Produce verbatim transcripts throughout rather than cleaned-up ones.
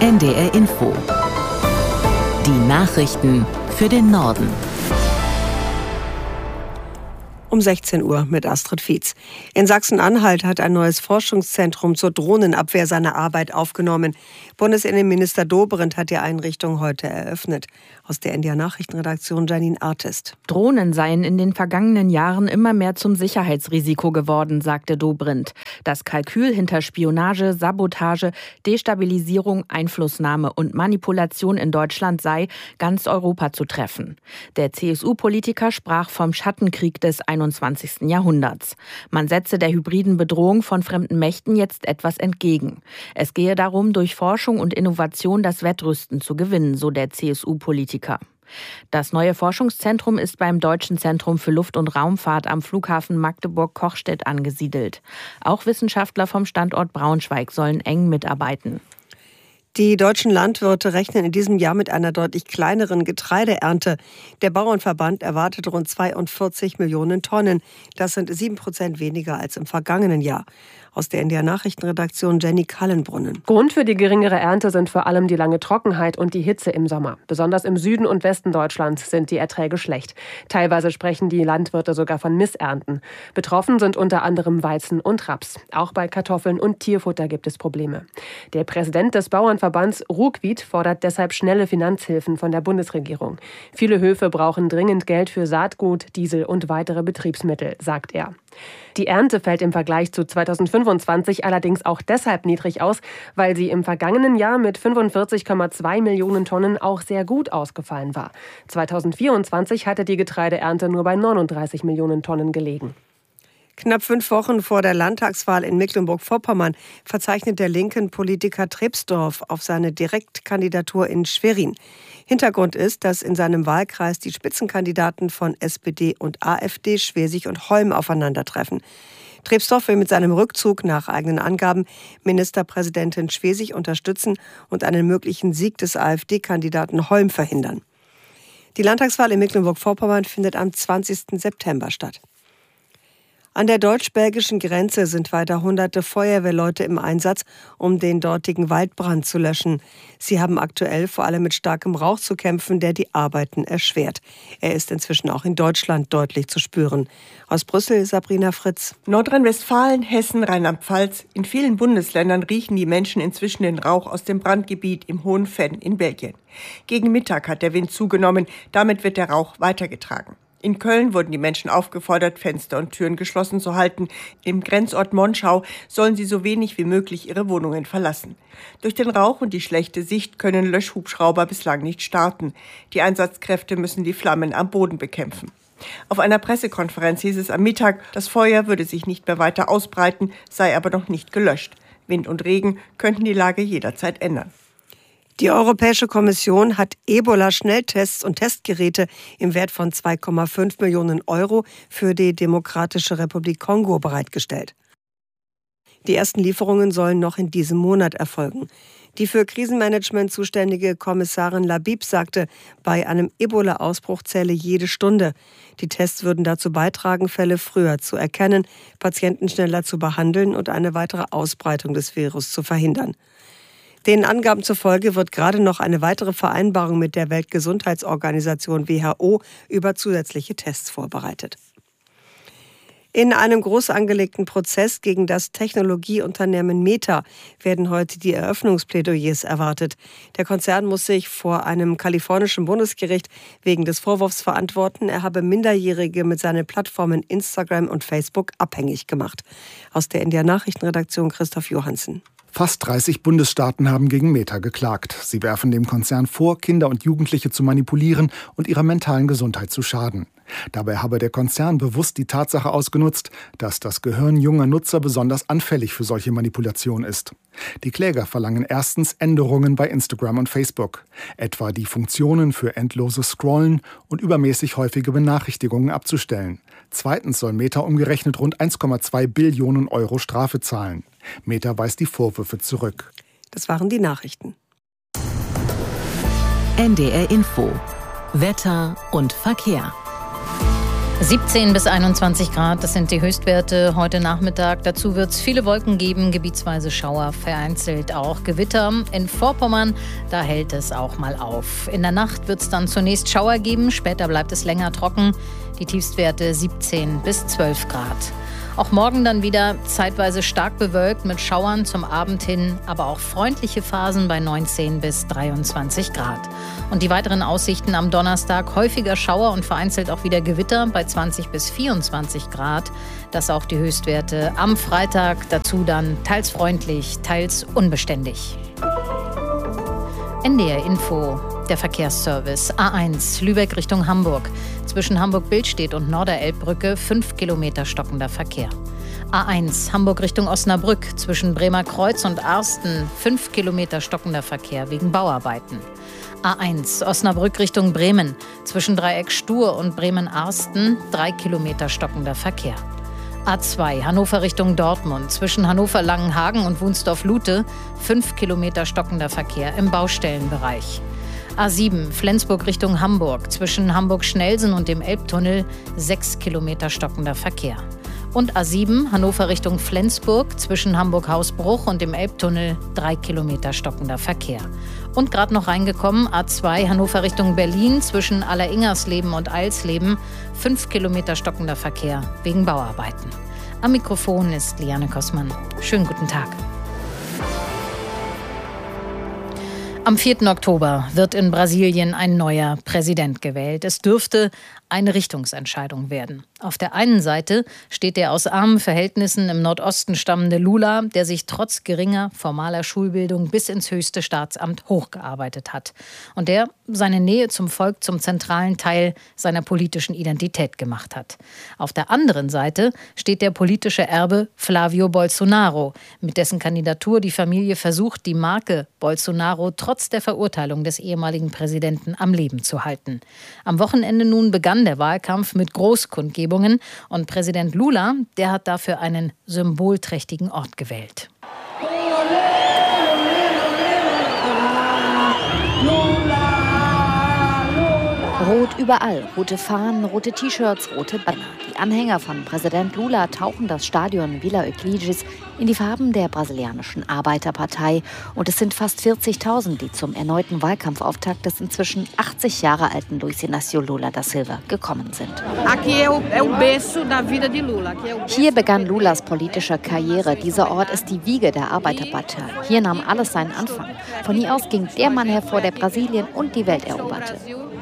N D R Info. Die Nachrichten für den Norden. Um sechzehn Uhr mit Astrid Fietz. In Sachsen-Anhalt hat ein neues Forschungszentrum zur Drohnenabwehr seine Arbeit aufgenommen. Bundesinnenminister Dobrindt hat die Einrichtung heute eröffnet. Aus der N D R-Nachrichtenredaktion Janine Artist. Drohnen seien in den vergangenen Jahren immer mehr zum Sicherheitsrisiko geworden, sagte Dobrindt. Das Kalkül hinter Spionage, Sabotage, Destabilisierung, Einflussnahme und Manipulation in Deutschland sei, ganz Europa zu treffen. Der C S U-Politiker sprach vom Schattenkrieg des einundzwanzigsten Jahrhunderts. Man setze der hybriden Bedrohung von fremden Mächten jetzt etwas entgegen. Es gehe darum, durch Forschung und Innovation das Wettrüsten zu gewinnen, so der C S U-Politiker. Das neue Forschungszentrum ist beim Deutschen Zentrum für Luft- und Raumfahrt am Flughafen Magdeburg-Kochstedt angesiedelt. Auch Wissenschaftler vom Standort Braunschweig sollen eng mitarbeiten. Die deutschen Landwirte rechnen in diesem Jahr mit einer deutlich kleineren Getreideernte. Der Bauernverband erwartet rund zweiundvierzig Millionen Tonnen. Das sind sieben Prozent weniger als im vergangenen Jahr. Aus der N D R-Nachrichtenredaktion Jenny Kallenbrunnen. Grund für die geringere Ernte sind vor allem die lange Trockenheit und die Hitze im Sommer. Besonders im Süden und Westen Deutschlands sind die Erträge schlecht. Teilweise sprechen die Landwirte sogar von Missernten. Betroffen sind unter anderem Weizen und Raps. Auch bei Kartoffeln und Tierfutter gibt es Probleme. Der Präsident des Bauernverbands Ruckwied fordert deshalb schnelle Finanzhilfen von der Bundesregierung. Viele Höfe brauchen dringend Geld für Saatgut, Diesel und weitere Betriebsmittel, sagt er. Die Ernte fällt im Vergleich zu zweitausendfünfundzwanzig allerdings auch deshalb niedrig aus, weil sie im vergangenen Jahr mit fünfundvierzig Komma zwei Millionen Tonnen auch sehr gut ausgefallen war. zweitausendvierundzwanzig hatte die Getreideernte nur bei neununddreißig Millionen Tonnen gelegen. Knapp fünf Wochen vor der Landtagswahl in Mecklenburg-Vorpommern verzeichnet der linken Politiker Trepsdorf auf seine Direktkandidatur in Schwerin. Hintergrund ist, dass in seinem Wahlkreis die Spitzenkandidaten von S P D und AfD, Schwesig und Holm, aufeinandertreffen. Trepsdorf will mit seinem Rückzug nach eigenen Angaben Ministerpräsidentin Schwesig unterstützen und einen möglichen Sieg des AfD-Kandidaten Holm verhindern. Die Landtagswahl in Mecklenburg-Vorpommern findet am zwanzigsten September statt. An der deutsch-belgischen Grenze sind weiter hunderte Feuerwehrleute im Einsatz, um den dortigen Waldbrand zu löschen. Sie haben aktuell vor allem mit starkem Rauch zu kämpfen, der die Arbeiten erschwert. Er ist inzwischen auch in Deutschland deutlich zu spüren. Aus Brüssel Sabrina Fritz. Nordrhein-Westfalen, Hessen, Rheinland-Pfalz. In vielen Bundesländern riechen die Menschen inzwischen den Rauch aus dem Brandgebiet im Hohen Venn in Belgien. Gegen Mittag hat der Wind zugenommen, damit wird der Rauch weitergetragen. In Köln wurden die Menschen aufgefordert, Fenster und Türen geschlossen zu halten. Im Grenzort Monschau sollen sie so wenig wie möglich ihre Wohnungen verlassen. Durch den Rauch und die schlechte Sicht können Löschhubschrauber bislang nicht starten. Die Einsatzkräfte müssen die Flammen am Boden bekämpfen. Auf einer Pressekonferenz hieß es am Mittag, das Feuer würde sich nicht mehr weiter ausbreiten, sei aber noch nicht gelöscht. Wind und Regen könnten die Lage jederzeit ändern. Die Europäische Kommission hat Ebola-Schnelltests und Testgeräte im Wert von zwei Komma fünf Millionen Euro für die Demokratische Republik Kongo bereitgestellt. Die ersten Lieferungen sollen noch in diesem Monat erfolgen. Die für Krisenmanagement zuständige Kommissarin Labib sagte, bei einem Ebola-Ausbruch zähle jede Stunde. Die Tests würden dazu beitragen, Fälle früher zu erkennen, Patienten schneller zu behandeln und eine weitere Ausbreitung des Virus zu verhindern. Den Angaben zufolge wird gerade noch eine weitere Vereinbarung mit der Weltgesundheitsorganisation W H O über zusätzliche Tests vorbereitet. In einem groß angelegten Prozess gegen das Technologieunternehmen Meta werden heute die Eröffnungsplädoyers erwartet. Der Konzern muss sich vor einem kalifornischen Bundesgericht wegen des Vorwurfs verantworten, er habe Minderjährige mit seinen Plattformen Instagram und Facebook abhängig gemacht. Aus der N D R-Nachrichtenredaktion Christoph Johansen. Fast dreißig Bundesstaaten haben gegen Meta geklagt. Sie werfen dem Konzern vor, Kinder und Jugendliche zu manipulieren und ihrer mentalen Gesundheit zu schaden. Dabei habe der Konzern bewusst die Tatsache ausgenutzt, dass das Gehirn junger Nutzer besonders anfällig für solche Manipulationen ist. Die Kläger verlangen erstens Änderungen bei Instagram und Facebook, etwa die Funktionen für endloses Scrollen und übermäßig häufige Benachrichtigungen abzustellen. Zweitens soll Meta umgerechnet rund eins Komma zwei Billionen Euro Strafe zahlen. Meta weist die Vorwürfe zurück. Das waren die Nachrichten. N D R Info. Wetter und Verkehr. siebzehn bis einundzwanzig Grad, das sind die Höchstwerte heute Nachmittag. Dazu wird es viele Wolken geben, gebietsweise Schauer, vereinzelt auch Gewitter. In Vorpommern, da hält es auch mal auf. In der Nacht wird es dann zunächst Schauer geben, später bleibt es länger trocken. Die Tiefstwerte siebzehn bis zwölf Grad. Auch morgen dann wieder zeitweise stark bewölkt mit Schauern zum Abend hin, aber auch freundliche Phasen bei neunzehn bis dreiundzwanzig Grad. Und die weiteren Aussichten am Donnerstag: häufiger Schauer und vereinzelt auch wieder Gewitter bei zwanzig bis vierundzwanzig Grad. Das auch die Höchstwerte am Freitag. Dazu dann teils freundlich, teils unbeständig. N D R Info, der Verkehrsservice. A eins, Lübeck Richtung Hamburg. Zwischen Hamburg-Billstedt und Norderelbbrücke fünf Kilometer stockender Verkehr. A eins, Hamburg Richtung Osnabrück. Zwischen Bremer Kreuz und Arsten fünf Kilometer stockender Verkehr wegen Bauarbeiten. A eins, Osnabrück Richtung Bremen. Zwischen Dreieck Stur und Bremen-Arsten drei Kilometer stockender Verkehr. A zwei, Hannover Richtung Dortmund. Zwischen Hannover-Langenhagen und Wunsdorf-Lute fünf Kilometer stockender Verkehr im Baustellenbereich. A sieben, Flensburg Richtung Hamburg. Zwischen Hamburg-Schnelsen und dem Elbtunnel sechs Kilometer stockender Verkehr. Und A sieben, Hannover Richtung Flensburg. Zwischen Hamburg-Hausbruch und dem Elbtunnel drei Kilometer stockender Verkehr. Und gerade noch reingekommen, A zwei, Hannover Richtung Berlin. Zwischen Alleringersleben und Eilsleben fünf Kilometer stockender Verkehr wegen Bauarbeiten. Am Mikrofon ist Liane Kossmann. Schönen guten Tag. Am vierten Oktober wird in Brasilien ein neuer Präsident gewählt. Es dürfte eine Richtungsentscheidung werden. Auf der einen Seite steht der aus armen Verhältnissen im Nordosten stammende Lula, der sich trotz geringer formaler Schulbildung bis ins höchste Staatsamt hochgearbeitet hat und der seine Nähe zum Volk zum zentralen Teil seiner politischen Identität gemacht hat. Auf der anderen Seite steht der politische Erbe Flávio Bolsonaro, mit dessen Kandidatur die Familie versucht, die Marke Bolsonaro trotz der Verurteilung des ehemaligen Präsidenten am Leben zu halten. Am Wochenende nun begann der Wahlkampf mit Großkundgebungen und Präsident Lula, der hat dafür einen symbolträchtigen Ort gewählt. Rot überall, rote Fahnen, rote T-Shirts, rote Banner. Die Anhänger von Präsident Lula tauchen das Stadion Vila Euclides in die Farben der brasilianischen Arbeiterpartei. Und es sind fast vierzigtausend, die zum erneuten Wahlkampfauftakt des inzwischen achtzig Jahre alten Luiz Inácio Lula da Silva gekommen sind. Hier begann Lulas politische Karriere. Dieser Ort ist die Wiege der Arbeiterpartei. Hier nahm alles seinen Anfang. Von hier aus ging der Mann hervor, der Brasilien und die Welt eroberte.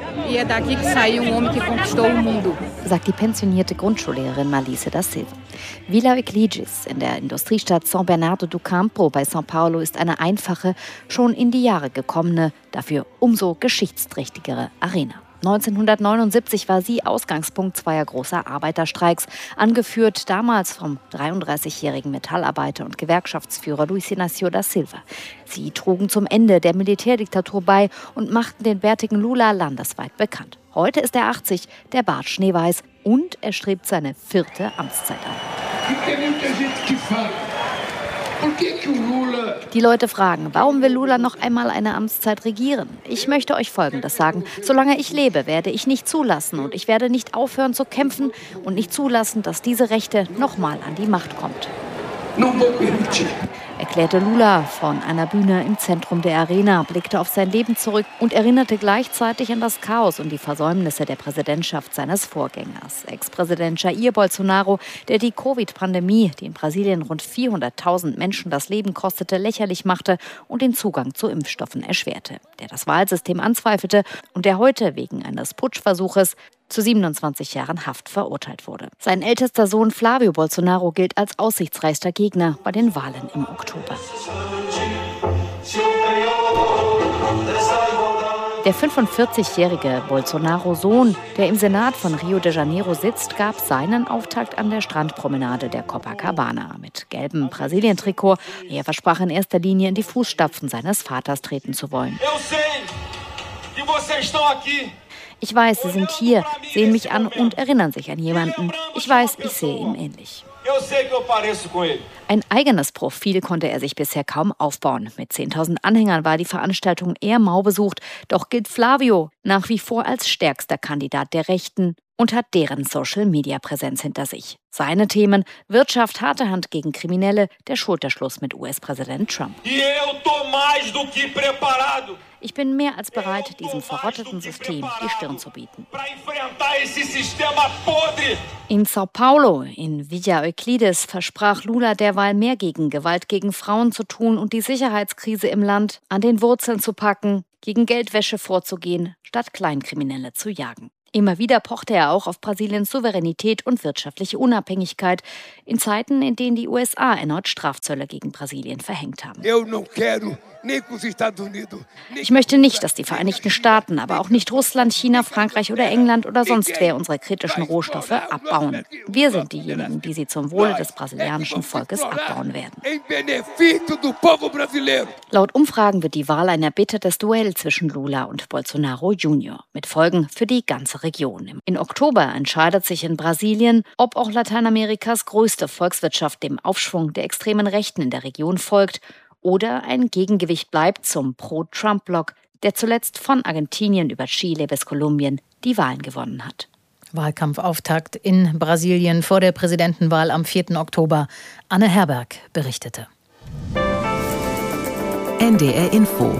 Sagt die pensionierte Grundschullehrerin Malice da Silva. Vila Euclides in der Industriestadt São Bernardo do Campo bei São Paulo ist eine einfache, schon in die Jahre gekommene, dafür umso geschichtsträchtigere Arena. neunzehnhundertneunundsiebzig war sie Ausgangspunkt zweier großer Arbeiterstreiks, angeführt damals vom dreiunddreißigjährigen Metallarbeiter und Gewerkschaftsführer Luiz Inácio da Silva. Sie trugen zum Ende der Militärdiktatur bei und machten den bärtigen Lula landesweit bekannt. Heute ist er achtzig, der Bart schneeweiß und er strebt seine vierte Amtszeit an. Die Leute fragen, warum will Lula noch einmal eine Amtszeit regieren? Ich möchte euch Folgendes sagen. Solange ich lebe, werde ich nicht zulassen und ich werde nicht aufhören zu kämpfen und nicht zulassen, dass diese Rechte nochmal an die Macht kommt. Erklärte Lula von einer Bühne im Zentrum der Arena, blickte auf sein Leben zurück und erinnerte gleichzeitig an das Chaos und die Versäumnisse der Präsidentschaft seines Vorgängers. Ex-Präsident Jair Bolsonaro, der die Covid-Pandemie, die in Brasilien rund vierhunderttausend Menschen das Leben kostete, lächerlich machte und den Zugang zu Impfstoffen erschwerte. Der das Wahlsystem anzweifelte und der heute wegen eines Putschversuches zu siebenundzwanzig Jahren Haft verurteilt wurde. Sein ältester Sohn Flávio Bolsonaro gilt als aussichtsreichster Gegner bei den Wahlen im Oktober. Der fünfundvierzigjährige Bolsonaro-Sohn, der im Senat von Rio de Janeiro sitzt, gab seinen Auftakt an der Strandpromenade der Copacabana mit gelbem Brasilien-Trikot. Er versprach in erster Linie in die Fußstapfen seines Vaters treten zu wollen. Ich weiß, Sie sind hier, sehen mich an und erinnern sich an jemanden. Ich weiß, ich sehe ihm ähnlich. Ein eigenes Profil konnte er sich bisher kaum aufbauen. Mit zehntausend Anhängern war die Veranstaltung eher mau besucht. Doch gilt Flávio nach wie vor als stärkster Kandidat der Rechten und hat deren Social-Media-Präsenz hinter sich. Seine Themen: Wirtschaft, harte Hand gegen Kriminelle, der Schulterschluss mit U S-Präsident Trump. Ich bin mehr als bereit, diesem verrotteten System die Stirn zu bieten. In Sao Paulo, in Villa Euclides, versprach Lula derweil mehr gegen Gewalt gegen Frauen zu tun und die Sicherheitskrise im Land an den Wurzeln zu packen, gegen Geldwäsche vorzugehen, statt Kleinkriminelle zu jagen. Immer wieder pochte er auch auf Brasiliens Souveränität und wirtschaftliche Unabhängigkeit in Zeiten, in denen die U S A erneut Strafzölle gegen Brasilien verhängt haben. Ich möchte nicht, dass die Vereinigten Staaten, aber auch nicht Russland, China, Frankreich oder England oder sonst wer unsere kritischen Rohstoffe abbauen. Wir sind diejenigen, die sie zum Wohle des brasilianischen Volkes abbauen werden. Laut Umfragen wird die Wahl ein erbittertes Duell zwischen Lula und Bolsonaro Junior mit Folgen für die ganze Region. Im Oktober entscheidet sich in Brasilien, ob auch Lateinamerikas größte Volkswirtschaft dem Aufschwung der extremen Rechten in der Region folgt oder ein Gegengewicht bleibt zum Pro-Trump-Block, der zuletzt von Argentinien über Chile bis Kolumbien die Wahlen gewonnen hat. Wahlkampfauftakt in Brasilien vor der Präsidentenwahl am vierten Oktober. Anne Herberg berichtete. N D R Info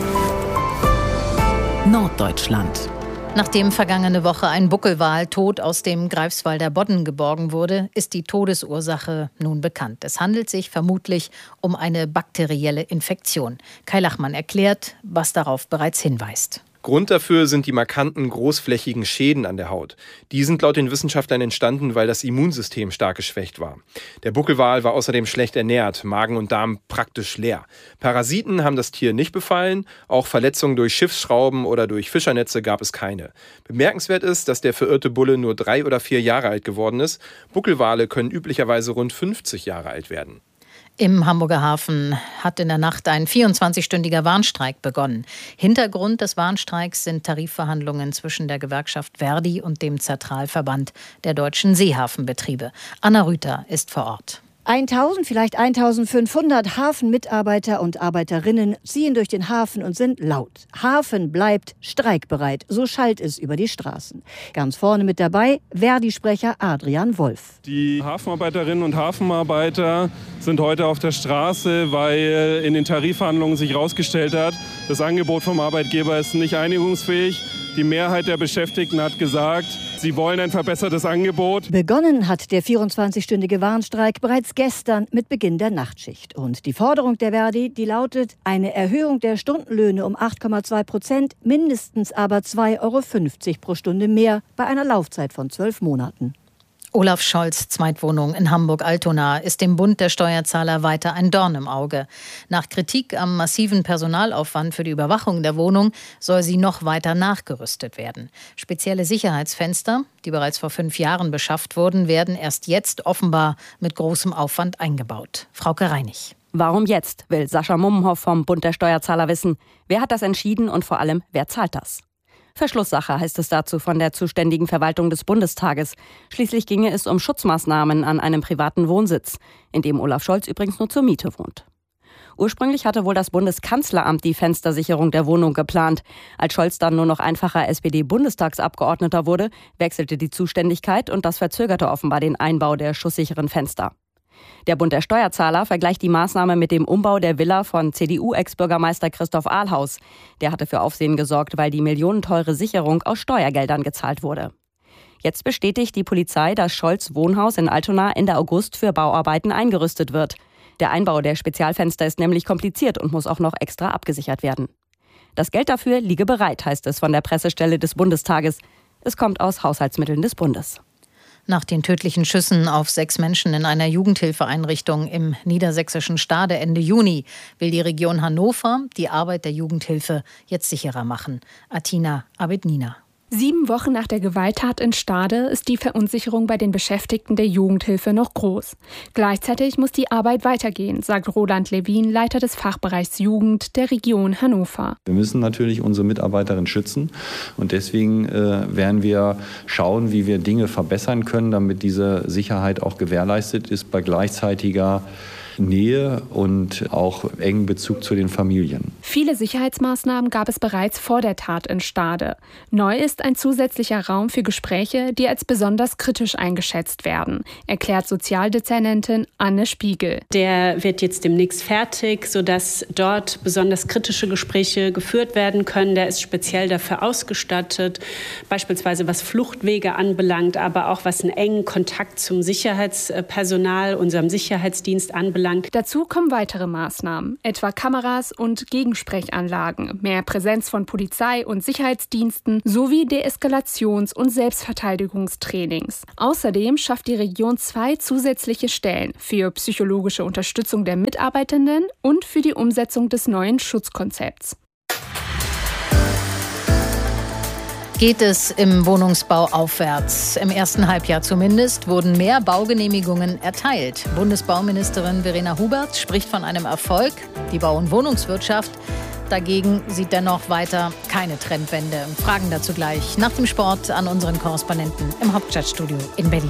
Norddeutschland. Nachdem vergangene Woche ein Buckelwal tot aus dem Greifswalder Bodden geborgen wurde, ist die Todesursache nun bekannt. Es handelt sich vermutlich um eine bakterielle Infektion. Kai Lachmann erklärt, was darauf bereits hinweist. Grund dafür sind die markanten, großflächigen Schäden an der Haut. Die sind laut den Wissenschaftlern entstanden, weil das Immunsystem stark geschwächt war. Der Buckelwal war außerdem schlecht ernährt, Magen und Darm praktisch leer. Parasiten haben das Tier nicht befallen, auch Verletzungen durch Schiffsschrauben oder durch Fischernetze gab es keine. Bemerkenswert ist, dass der verirrte Bulle nur drei oder vier Jahre alt geworden ist. Buckelwale können üblicherweise rund fünfzig Jahre alt werden. Im Hamburger Hafen hat in der Nacht ein vierundzwanzigstündiger Warnstreik begonnen. Hintergrund des Warnstreiks sind Tarifverhandlungen zwischen der Gewerkschaft Verdi und dem Zentralverband der deutschen Seehafenbetriebe. Anna Rüther ist vor Ort. eintausend, vielleicht eintausendfünfhundert Hafenmitarbeiter und Arbeiterinnen ziehen durch den Hafen und sind laut. Hafen bleibt streikbereit, so schallt es über die Straßen. Ganz vorne mit dabei Verdi-Sprecher Adrian Wolf. Die Hafenarbeiterinnen und Hafenarbeiter sind heute auf der Straße, weil in den Tarifverhandlungen sich herausgestellt hat, das Angebot vom Arbeitgeber ist nicht einigungsfähig. Die Mehrheit der Beschäftigten hat gesagt, sie wollen ein verbessertes Angebot. Begonnen hat der vierundzwanzigstündige Warnstreik bereits gestern mit Beginn der Nachtschicht. Und die Forderung der Verdi, die lautet eine Erhöhung der Stundenlöhne um acht Komma zwei Prozent, mindestens aber zwei Euro fünfzig pro Stunde mehr bei einer Laufzeit von zwölf Monaten. Olaf Scholz' Zweitwohnung in Hamburg-Altona ist dem Bund der Steuerzahler weiter ein Dorn im Auge. Nach Kritik am massiven Personalaufwand für die Überwachung der Wohnung soll sie noch weiter nachgerüstet werden. Spezielle Sicherheitsfenster, die bereits vor fünf Jahren beschafft wurden, werden erst jetzt offenbar mit großem Aufwand eingebaut. Frauke Reinig. Warum jetzt, will Sascha Mummenhoff vom Bund der Steuerzahler wissen. Wer hat das entschieden und vor allem, wer zahlt das? Verschlusssache heißt es dazu von der zuständigen Verwaltung des Bundestages. Schließlich ginge es um Schutzmaßnahmen an einem privaten Wohnsitz, in dem Olaf Scholz übrigens nur zur Miete wohnt. Ursprünglich hatte wohl das Bundeskanzleramt die Fenstersicherung der Wohnung geplant. Als Scholz dann nur noch einfacher S P D-Bundestagsabgeordneter wurde, wechselte die Zuständigkeit und das verzögerte offenbar den Einbau der schusssicheren Fenster. Der Bund der Steuerzahler vergleicht die Maßnahme mit dem Umbau der Villa von C D U-Ex-Bürgermeister Christoph Ahlhaus. Der hatte für Aufsehen gesorgt, weil die millionenteure Sicherung aus Steuergeldern gezahlt wurde. Jetzt bestätigt die Polizei, dass Scholz' Wohnhaus in Altona Ende August für Bauarbeiten eingerüstet wird. Der Einbau der Spezialfenster ist nämlich kompliziert und muss auch noch extra abgesichert werden. Das Geld dafür liege bereit, heißt es von der Pressestelle des Bundestages. Es kommt aus Haushaltsmitteln des Bundes. Nach den tödlichen Schüssen auf sechs Menschen in einer Jugendhilfeeinrichtung im niedersächsischen Stade Ende Juni will die Region Hannover die Arbeit der Jugendhilfe jetzt sicherer machen. Atina Abednina. Sieben Wochen nach der Gewalttat in Stade ist die Verunsicherung bei den Beschäftigten der Jugendhilfe noch groß. Gleichzeitig muss die Arbeit weitergehen, sagt Roland Levin, Leiter des Fachbereichs Jugend der Region Hannover. Wir müssen natürlich unsere Mitarbeiterinnen schützen und deswegen äh, werden wir schauen, wie wir Dinge verbessern können, damit diese Sicherheit auch gewährleistet ist bei gleichzeitiger Nähe und auch engen Bezug zu den Familien. Viele Sicherheitsmaßnahmen gab es bereits vor der Tat in Stade. Neu ist ein zusätzlicher Raum für Gespräche, die als besonders kritisch eingeschätzt werden, erklärt Sozialdezernentin Anne Spiegel. Der wird jetzt demnächst fertig, sodass dort besonders kritische Gespräche geführt werden können. Der ist speziell dafür ausgestattet, beispielsweise was Fluchtwege anbelangt, aber auch was einen engen Kontakt zum Sicherheitspersonal, unserem Sicherheitsdienst anbelangt. Dazu kommen weitere Maßnahmen, etwa Kameras und Gegensprechanlagen, mehr Präsenz von Polizei und Sicherheitsdiensten sowie Deeskalations- und Selbstverteidigungstrainings. Außerdem schafft die Region zwei zusätzliche Stellen für psychologische Unterstützung der Mitarbeitenden und für die Umsetzung des neuen Schutzkonzepts. Geht es im Wohnungsbau aufwärts? Im ersten Halbjahr zumindest wurden mehr Baugenehmigungen erteilt. Bundesbauministerin Verena Hubert spricht von einem Erfolg. Die Bau- und Wohnungswirtschaft dagegen sieht dennoch weiter keine Trendwende. Fragen dazu gleich nach dem Sport an unseren Korrespondenten im Hauptstadtstudio in Berlin.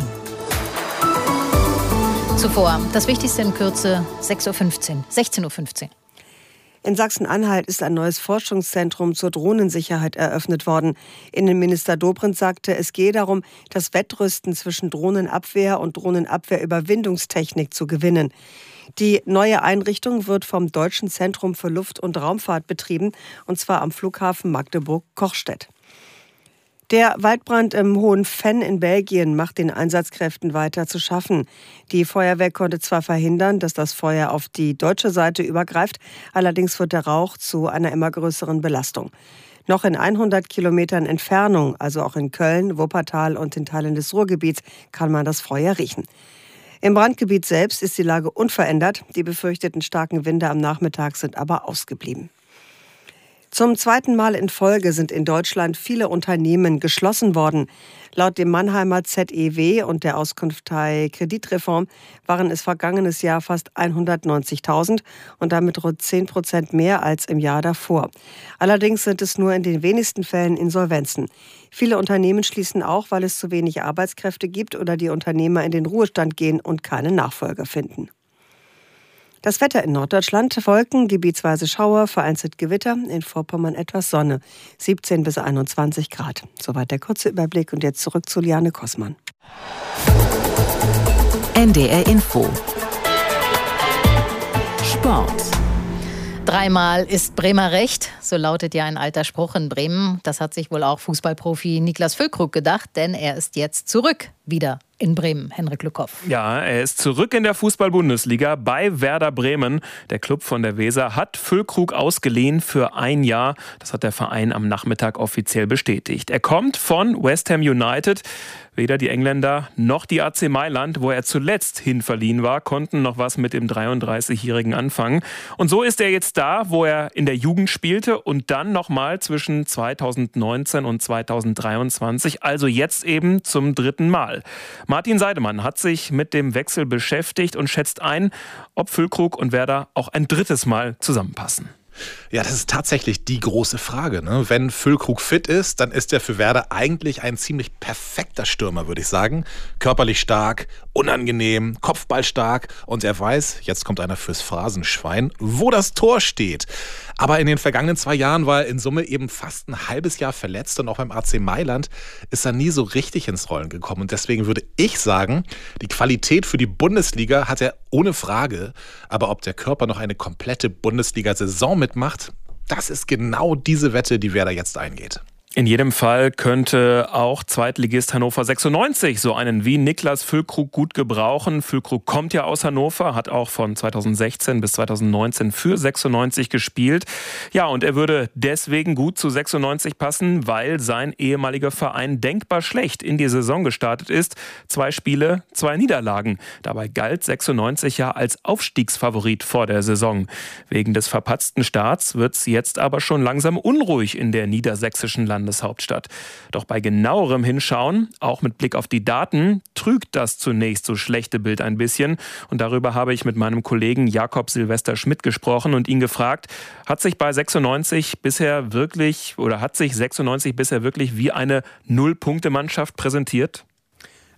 Zuvor das Wichtigste in Kürze, sechs Uhr fünfzehn, sechzehn Uhr fünfzehn. In Sachsen-Anhalt ist ein neues Forschungszentrum zur Drohnensicherheit eröffnet worden. Innenminister Dobrindt sagte, es gehe darum, das Wettrüsten zwischen Drohnenabwehr und Drohnenabwehrüberwindungstechnik zu gewinnen. Die neue Einrichtung wird vom Deutschen Zentrum für Luft- und Raumfahrt betrieben, und zwar am Flughafen Magdeburg-Kochstedt. Der Waldbrand im Hohen Venn in Belgien macht den Einsatzkräften weiter zu schaffen. Die Feuerwehr konnte zwar verhindern, dass das Feuer auf die deutsche Seite übergreift, allerdings wird der Rauch zu einer immer größeren Belastung. Noch in hundert Kilometern Entfernung, also auch in Köln, Wuppertal und in Teilen des Ruhrgebiets, kann man das Feuer riechen. Im Brandgebiet selbst ist die Lage unverändert. Die befürchteten starken Winde am Nachmittag sind aber ausgeblieben. Zum zweiten Mal in Folge sind in Deutschland viele Unternehmen geschlossen worden. Laut dem Mannheimer Z E W und der Auskunftei Kreditreform waren es vergangenes Jahr fast hundertneunzigtausend und damit rund zehn Prozent mehr als im Jahr davor. Allerdings sind es nur in den wenigsten Fällen Insolvenzen. Viele Unternehmen schließen auch, weil es zu wenig Arbeitskräfte gibt oder die Unternehmer in den Ruhestand gehen und keine Nachfolger finden. Das Wetter in Norddeutschland: Wolken, gebietsweise Schauer, vereinzelt Gewitter, in Vorpommern etwas Sonne, siebzehn bis einundzwanzig Grad. Soweit der kurze Überblick und jetzt zurück zu Liane Kossmann. N D R Info. Sport. Dreimal ist Bremer recht, so lautet ja ein alter Spruch in Bremen. Das hat sich wohl auch Fußballprofi Niklas Füllkrug gedacht, denn er ist jetzt zurück wieder in Bremen. Henrik Lückhoff. Ja, er ist zurück in der Fußball-Bundesliga bei Werder Bremen. Der Club von der Weser hat Füllkrug ausgeliehen für ein Jahr. Das hat der Verein am Nachmittag offiziell bestätigt. Er kommt von West Ham United. Weder die Engländer noch die A C Mailand, wo er zuletzt hinverliehen war, konnten noch was mit dem dreiunddreißigjährigen anfangen. Und so ist er jetzt da, wo er in der Jugend spielte und dann nochmal zwischen zweitausendneunzehn und zweitausenddreiundzwanzig, also jetzt eben zum dritten Mal. Martin Seidemann hat sich mit dem Wechsel beschäftigt und schätzt ein, ob Füllkrug und Werder auch ein drittes Mal zusammenpassen. Ja, das ist tatsächlich die große Frage, ne? Wenn Füllkrug fit ist, dann ist er für Werder eigentlich ein ziemlich perfekter Stürmer, würde ich sagen. Körperlich stark, unangenehm, kopfballstark und er weiß, jetzt kommt einer fürs Phrasenschwein, wo das Tor steht. Aber in den vergangenen zwei Jahren war er in Summe eben fast ein halbes Jahr verletzt und auch beim A C Mailand ist er nie so richtig ins Rollen gekommen. Und deswegen würde ich sagen, die Qualität für die Bundesliga hat er ohne Frage. Aber ob der Körper noch eine komplette Bundesliga-Saison mitmacht, das ist genau diese Wette, die Werder jetzt eingeht. In jedem Fall könnte auch Zweitligist Hannover sechsundneunzig so einen wie Niklas Füllkrug gut gebrauchen. Füllkrug kommt ja aus Hannover, hat auch von zweitausendsechzehn bis zweitausendneunzehn für sechsundneunzig gespielt. Ja, und er würde deswegen gut zu sechsundneunzig passen, weil sein ehemaliger Verein denkbar schlecht in die Saison gestartet ist. Zwei Spiele, zwei Niederlagen. Dabei galt sechsundneunzig ja als Aufstiegsfavorit vor der Saison. Wegen des verpatzten Starts wird's jetzt aber schon langsam unruhig in der niedersächsischen Landeshauptstadt. Landeshauptstadt. Doch bei genauerem Hinschauen, auch mit Blick auf die Daten, trügt das zunächst so schlechte Bild ein bisschen. Und darüber habe ich mit meinem Kollegen Jakob Silvester Schmidt gesprochen und ihn gefragt, hat sich bei sechsundneunzig bisher wirklich oder hat sich sechsundneunzig bisher wirklich wie eine Null-Punkte-Mannschaft präsentiert?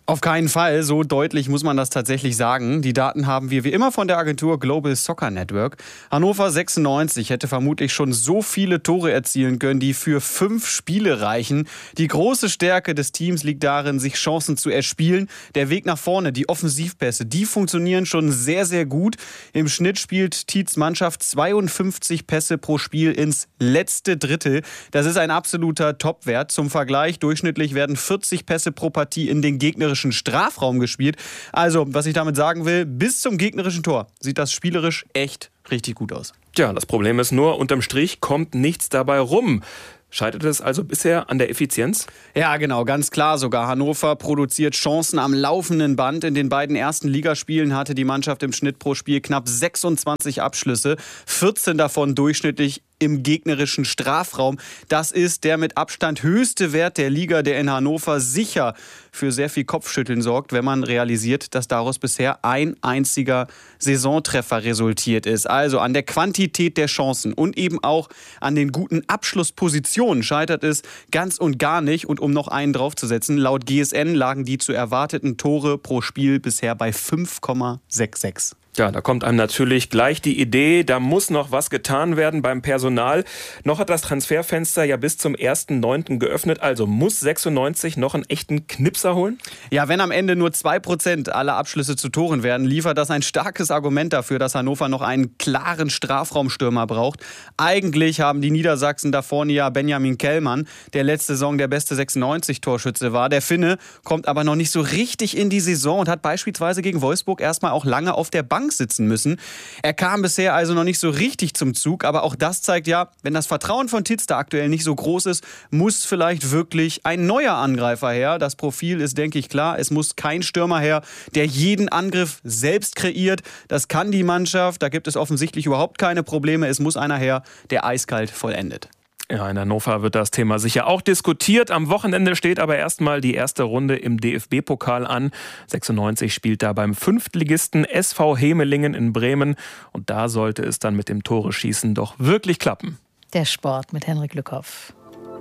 Auf keinen Fall, so deutlich muss man das tatsächlich sagen. Die Daten haben wir wie immer von der Agentur Global Soccer Network. Hannover sechsundneunzig hätte vermutlich schon so viele Tore erzielen können, die für fünf Spiele reichen. Die große Stärke des Teams liegt darin, sich Chancen zu erspielen. Der Weg nach vorne, die Offensivpässe, die funktionieren schon sehr, sehr gut. Im Schnitt spielt Tietz Mannschaft zweiundfünfzig Pässe pro Spiel ins letzte Drittel. Das ist ein absoluter Topwert. Zum Vergleich, durchschnittlich werden vierzig Pässe pro Partie in den gegnerischen Strafraum gespielt. Also, was ich damit sagen will, bis zum gegnerischen Tor sieht das spielerisch echt richtig gut aus. Tja, das Problem ist nur, unterm Strich kommt nichts dabei rum. Scheitert es also bisher an der Effizienz? Ja, genau, ganz klar sogar. Hannover produziert Chancen am laufenden Band. In den beiden ersten Ligaspielen hatte die Mannschaft im Schnitt pro Spiel knapp sechsundzwanzig Abschlüsse, vierzehn davon durchschnittlich im gegnerischen Strafraum. Das ist der mit Abstand höchste Wert der Liga, der in Hannover sicher für sehr viel Kopfschütteln sorgt, wenn man realisiert, dass daraus bisher ein einziger Saisontreffer resultiert ist. Also an der Quantität der Chancen und eben auch an den guten Abschlusspositionen scheitert es ganz und gar nicht. Und um noch einen draufzusetzen, laut G S N lagen die zu erwarteten Tore pro Spiel bisher bei fünf Komma sechsundsechzig. Ja, da kommt einem natürlich gleich die Idee, da muss noch was getan werden beim Personal. Noch hat das Transferfenster ja bis zum ersten neunten geöffnet, also muss sechsundneunzig noch einen echten Knipser holen? Ja, wenn am Ende nur zwei Prozent aller Abschlüsse zu Toren werden, liefert das ein starkes Argument dafür, dass Hannover noch einen klaren Strafraumstürmer braucht. Eigentlich haben die Niedersachsen da vorne ja Benjamin Kellmann, der letzte Saison der beste sechsundneunzig-Torschütze war. Der Finne kommt aber noch nicht so richtig in die Saison und hat beispielsweise gegen Wolfsburg erstmal auch lange auf der Bank sitzen müssen. Er kam bisher also noch nicht so richtig zum Zug, aber auch das zeigt ja, wenn das Vertrauen von Tietz da aktuell nicht so groß ist, muss vielleicht wirklich ein neuer Angreifer her. Das Profil ist, denke ich, klar. Es muss kein Stürmer her, der jeden Angriff selbst kreiert. Das kann die Mannschaft, da gibt es offensichtlich überhaupt keine Probleme. Es muss einer her, der eiskalt vollendet. Ja, in Hannover wird das Thema sicher auch diskutiert. Am Wochenende steht aber erstmal die erste Runde im D F B-Pokal an. sechsundneunzig spielt da beim Fünftligisten S V Hemelingen in Bremen. Und da sollte es dann mit dem Tore-Schießen doch wirklich klappen. Der Sport mit Henrik Lückhoff.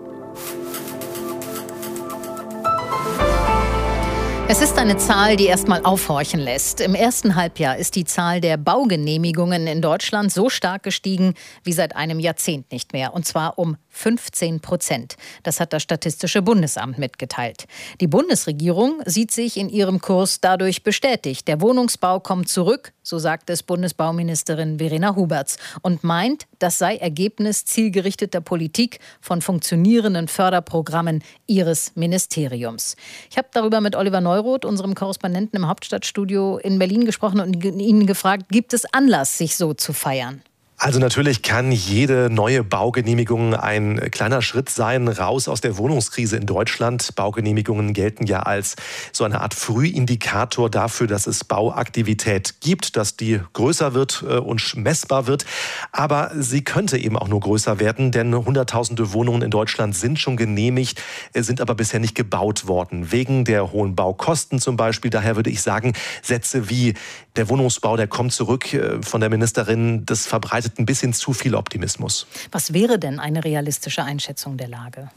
Es ist eine Zahl, die erstmal aufhorchen lässt. Im ersten Halbjahr ist die Zahl der Baugenehmigungen in Deutschland so stark gestiegen wie seit einem Jahrzehnt nicht mehr. Und zwar um fünfzehn Prozent. Das hat das Statistische Bundesamt mitgeteilt. Die Bundesregierung sieht sich in ihrem Kurs dadurch bestätigt. Der Wohnungsbau kommt zurück, so sagt es Bundesbauministerin Verena Huberts, und meint, das sei Ergebnis zielgerichteter Politik von funktionierenden Förderprogrammen ihres Ministeriums. Ich habe darüber mit Oliver Neuroth, unserem Korrespondenten im Hauptstadtstudio in Berlin, gesprochen und ihn gefragt, gibt es Anlass, sich so zu feiern? Also natürlich kann jede neue Baugenehmigung ein kleiner Schritt sein, raus aus der Wohnungskrise in Deutschland. Baugenehmigungen gelten ja als so eine Art Frühindikator dafür, dass es Bauaktivität gibt, dass die größer wird und messbar wird. Aber sie könnte eben auch nur größer werden, denn hunderttausende Wohnungen in Deutschland sind schon genehmigt, sind aber bisher nicht gebaut worden. Wegen der hohen Baukosten zum Beispiel. Daher würde ich sagen, Sätze wie der Wohnungsbau, der kommt zurück von der Ministerin, das verbreitet ein bisschen zu viel Optimismus. Was wäre denn eine realistische Einschätzung der Lage?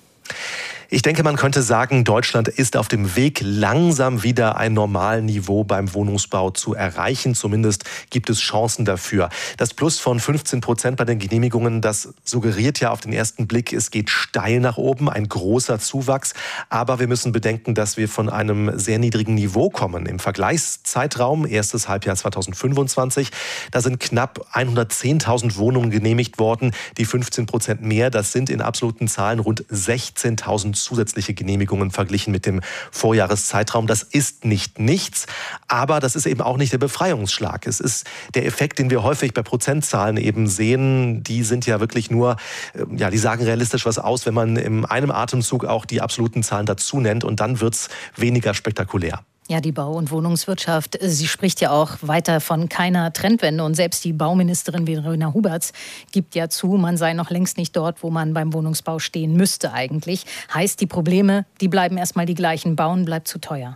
Ich denke, man könnte sagen, Deutschland ist auf dem Weg, langsam wieder ein Normalniveau beim Wohnungsbau zu erreichen. Zumindest gibt es Chancen dafür. Das Plus von fünfzehn Prozent bei den Genehmigungen, das suggeriert ja auf den ersten Blick, es geht steil nach oben, ein großer Zuwachs. Aber wir müssen bedenken, dass wir von einem sehr niedrigen Niveau kommen. Im Vergleichszeitraum, erstes Halbjahr zweitausendfünfundzwanzig, da sind knapp hundertzehntausend Wohnungen genehmigt worden. Die fünfzehn Prozent mehr, das sind in absoluten Zahlen rund sechzehntausend zusätzliche Genehmigungen verglichen mit dem Vorjahreszeitraum. Das ist nicht nichts, aber das ist eben auch nicht der Befreiungsschlag. Es ist der Effekt, den wir häufig bei Prozentzahlen eben sehen. Die sind ja wirklich nur, ja, die sagen realistisch was aus, wenn man in einem Atemzug auch die absoluten Zahlen dazu nennt, und dann wird es weniger spektakulär. Ja, die Bau- und Wohnungswirtschaft, sie spricht ja auch weiter von keiner Trendwende. Und selbst die Bauministerin Verena Huberts gibt ja zu, man sei noch längst nicht dort, wo man beim Wohnungsbau stehen müsste eigentlich. Heißt, die Probleme, die bleiben erstmal die gleichen. Bauen bleibt zu teuer.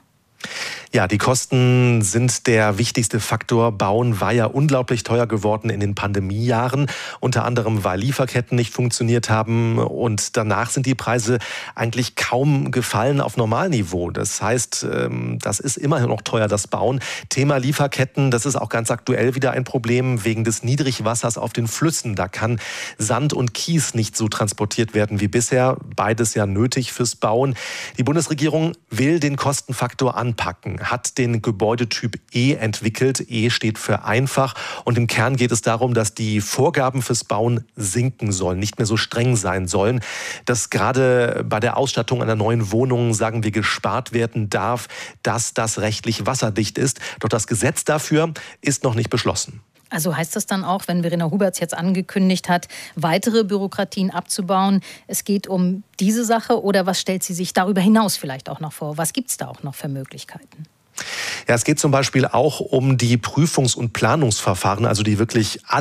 Ja, die Kosten sind der wichtigste Faktor. Bauen war ja unglaublich teuer geworden in den Pandemiejahren, unter anderem weil Lieferketten nicht funktioniert haben und danach sind die Preise eigentlich kaum gefallen auf Normalniveau. Das heißt, das ist immerhin noch teuer, das Bauen. Thema Lieferketten, das ist auch ganz aktuell wieder ein Problem wegen des Niedrigwassers auf den Flüssen. Da kann Sand und Kies nicht so transportiert werden wie bisher. Beides ja nötig fürs Bauen. Die Bundesregierung will den Kostenfaktor anpacken, hat den Gebäudetyp E entwickelt. E steht für einfach. Und im Kern geht es darum, dass die Vorgaben fürs Bauen sinken sollen, nicht mehr so streng sein sollen. Dass gerade bei der Ausstattung einer neuen Wohnung, sagen wir, gespart werden darf, dass das rechtlich wasserdicht ist. Doch das Gesetz dafür ist noch nicht beschlossen. Also heißt das dann auch, wenn Verena Huberts jetzt angekündigt hat, weitere Bürokratien abzubauen, es geht um diese Sache oder was stellt sie sich darüber hinaus vielleicht auch noch vor? Was gibt es da auch noch für Möglichkeiten? Ja, es geht zum Beispiel auch um die Prüfungs- und Planungsverfahren, also die wirklich alle